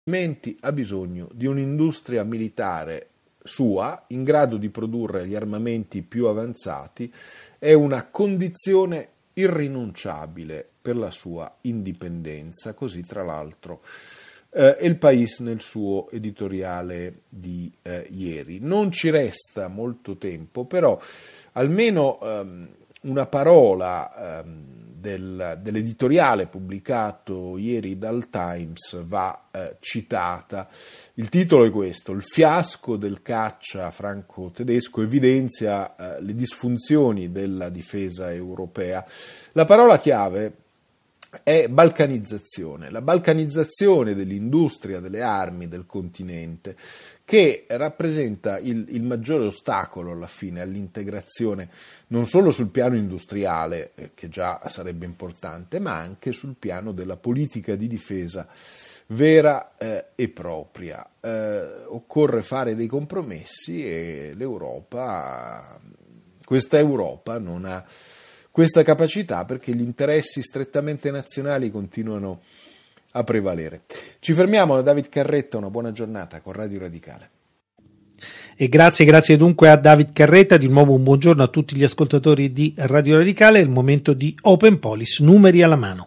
ha bisogno di un'industria militare sua, in grado di produrre gli armamenti più avanzati, è una condizione irrinunciabile per la sua indipendenza, così tra l'altro El País nel suo editoriale di ieri. Non ci resta molto tempo, però almeno una parola dell'editoriale pubblicato ieri dal Times va citata. Il titolo è questo: il fiasco del caccia franco-tedesco evidenzia le disfunzioni della difesa europea. La parola chiave è balcanizzazione, la balcanizzazione dell'industria delle armi del continente, che rappresenta il maggiore ostacolo alla fine all'integrazione non solo sul piano industriale, che già sarebbe importante, ma anche sul piano della politica di difesa vera e propria. Occorre fare dei compromessi e questa Europa non ha questa capacità, perché gli interessi strettamente nazionali continuano a prevalere. Ci fermiamo da David Carretta, una buona giornata con Radio Radicale. E grazie dunque a David Carretta. Di nuovo un buongiorno a tutti gli ascoltatori di Radio Radicale. È il momento di Open Policy, numeri alla mano.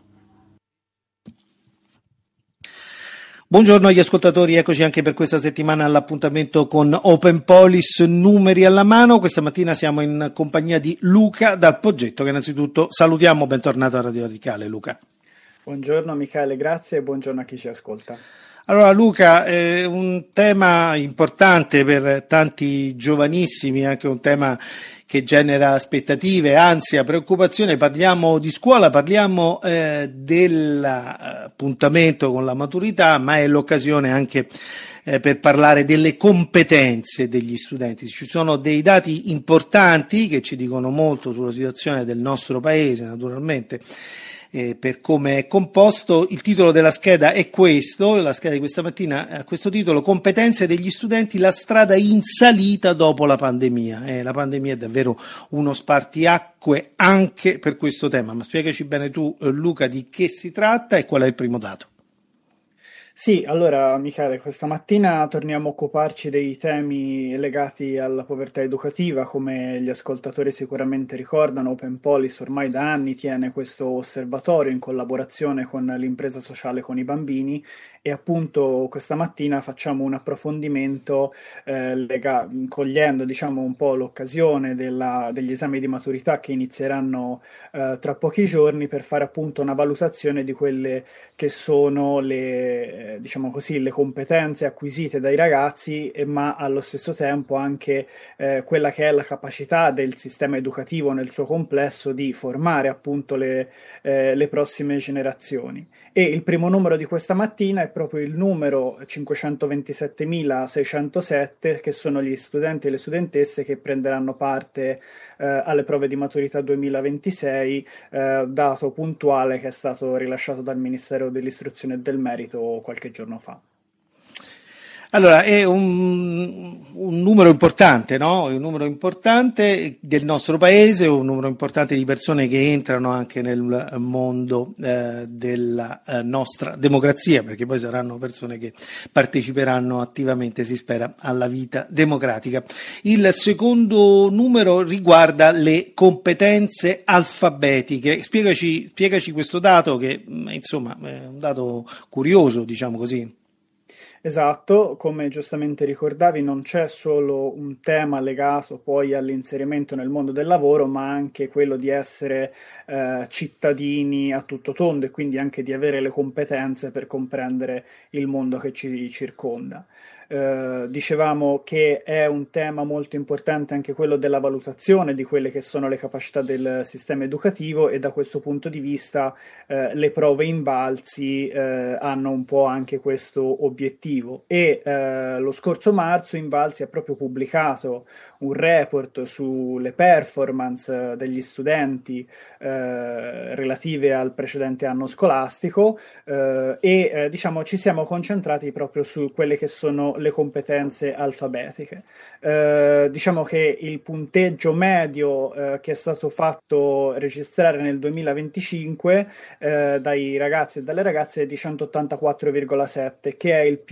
Buongiorno agli ascoltatori, eccoci anche per questa settimana all'appuntamento con Open Policy, numeri alla mano. Questa mattina siamo in compagnia di Luca Dal Poggetto, che innanzitutto salutiamo. Bentornato a Radio Radicale, Luca. Buongiorno Michele, grazie e buongiorno a chi ci ascolta. Allora Luca, un tema importante per tanti giovanissimi, anche un tema che genera aspettative, ansia, preoccupazione. Parliamo di scuola, parliamo dell'appuntamento con la maturità, ma è l'occasione anche per parlare delle competenze degli studenti. Ci sono dei dati importanti che ci dicono molto sulla situazione del nostro paese, naturalmente, per come è composto. Il titolo della scheda è questo, la scheda di questa mattina ha questo titolo: competenze degli studenti, la strada in salita dopo la pandemia. La pandemia è davvero uno spartiacque anche per questo tema, ma spiegaci bene tu, Luca, di che si tratta e qual è il primo dato. Sì, allora Michele, questa mattina torniamo a occuparci dei temi legati alla povertà educativa. Come gli ascoltatori sicuramente ricordano, Open Policy ormai da anni tiene questo osservatorio in collaborazione con l'impresa sociale Con i Bambini, e appunto questa mattina facciamo un approfondimento cogliendo diciamo un po' l'occasione degli esami di maturità che inizieranno tra pochi giorni, per fare appunto una valutazione di quelle che sono le competenze acquisite dai ragazzi, ma allo stesso tempo anche quella che è la capacità del sistema educativo nel suo complesso di formare appunto le prossime generazioni. E il primo numero di questa mattina è proprio il numero 527.607, che sono gli studenti e le studentesse che prenderanno parte alle prove di maturità 2026, dato puntuale che è stato rilasciato dal Ministero dell'Istruzione e del Merito qualche giorno fa. Allora, è un numero importante, no? È un numero importante del nostro paese, un numero importante di persone che entrano anche nel mondo della nostra democrazia, perché poi saranno persone che parteciperanno attivamente, si spera, alla vita democratica. Il secondo numero riguarda le competenze alfabetiche. Spiegaci questo dato, che insomma è un dato curioso, diciamo così. Esatto, come giustamente ricordavi, non c'è solo un tema legato poi all'inserimento nel mondo del lavoro, ma anche quello di essere cittadini a tutto tondo, e quindi anche di avere le competenze per comprendere il mondo che ci circonda. Dicevamo che è un tema molto importante anche quello della valutazione di quelle che sono le capacità del sistema educativo, e da questo punto di vista le prove Invalsi hanno un po' anche questo obiettivo, educativo e lo scorso marzo Invalsi ha proprio pubblicato un report sulle performance degli studenti relative al precedente anno scolastico e diciamo ci siamo concentrati proprio su quelle che sono le competenze alfabetiche. Diciamo che il punteggio medio che è stato fatto registrare nel 2025 dai ragazzi e dalle ragazze è di 184,7, che è il più